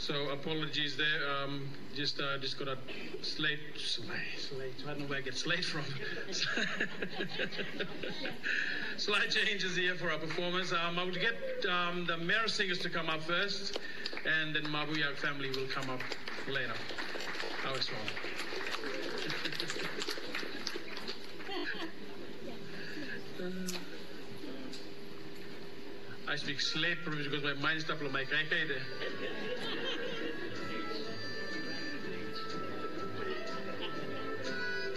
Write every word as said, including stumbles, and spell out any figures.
So apologies there. Um, just uh, just got a slate, slate, slate. I don't know where I get slate from. Slight changes here for our performance. Um, I will get um, the Mara Singers to come up first, and then Mabuyak family will come up later. How is wrong? I speak slate because my mind is up on my kijk.